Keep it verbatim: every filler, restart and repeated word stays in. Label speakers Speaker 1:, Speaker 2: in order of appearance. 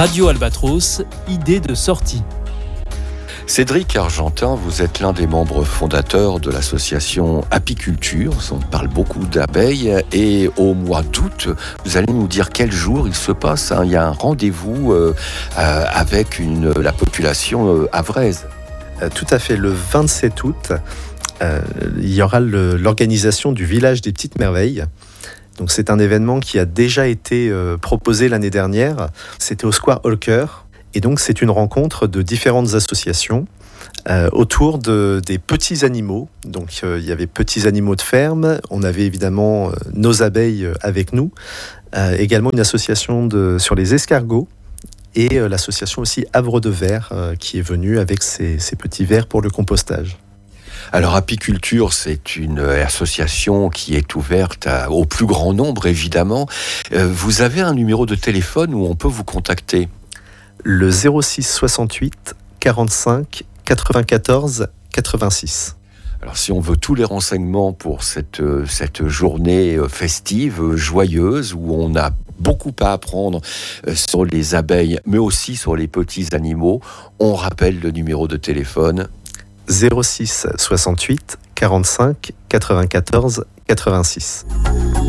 Speaker 1: Radio Albatros, idée de sortie.
Speaker 2: Cédric Argentin, vous êtes l'un des membres fondateurs de l'association Apiculture. On parle beaucoup d'abeilles et au mois d'août, vous allez nous dire quel jour il se passe. Hein. Il y a un rendez-vous euh, euh, avec une, la population euh, havraise.
Speaker 3: Euh, tout à fait, le vingt-sept août, euh, il y aura le, l'organisation du Village des Petites Merveilles. Donc c'est un événement qui a déjà été euh, proposé l'année dernière. C'était au Square Holker. Et donc, c'est une rencontre de différentes associations euh, autour de, des petits animaux. Donc, euh, il y avait petits animaux de ferme. On avait évidemment euh, nos abeilles avec nous. Euh, également, une association de, sur les escargots. Et euh, l'association aussi Havre de Verre euh, qui est venue avec ses, ses petits verres pour le compostage.
Speaker 2: Alors, Apiculture, c'est une association qui est ouverte à, au plus grand nombre, évidemment. Euh, vous avez un numéro de téléphone où on peut vous contacter ?
Speaker 3: Le zéro six soixante-huit quarante-cinq quatre-vingt-quatorze quatre-vingt-six.
Speaker 2: Alors si on veut tous les renseignements pour cette, cette journée festive, joyeuse, où on a beaucoup à apprendre sur les abeilles, mais aussi sur les petits animaux, on rappelle le numéro de téléphone
Speaker 3: zéro six soixante-huit quarante-cinq quatre-vingt-quatorze quatre-vingt-six.